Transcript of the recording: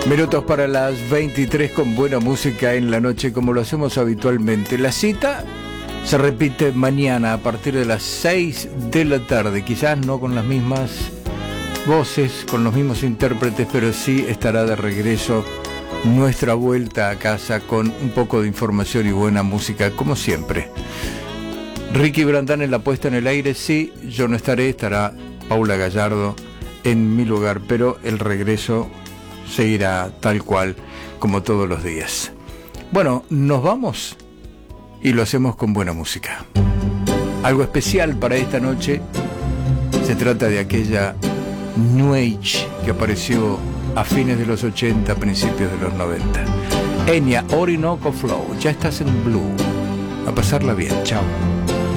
Minutos para las 23 con buena música en la noche, como lo hacemos habitualmente. La cita se repite mañana a partir de las 6 de la tarde, quizás no con las mismas voces, con los mismos intérpretes, pero sí estará de regreso nuestra vuelta a casa con un poco de información y buena música, como siempre. Ricky Brandán en la puesta en el aire, sí, yo no estaré, estará Paula Gallardo en mi lugar, pero el regreso seguirá tal cual como todos los días. Bueno, nos vamos y lo hacemos con buena música. Algo especial para esta noche, se trata de aquella New Age que apareció a fines de los 80, principios de los 90. Enya, Orinoco Flow, ya estás en Blue. A pasarla bien, chao.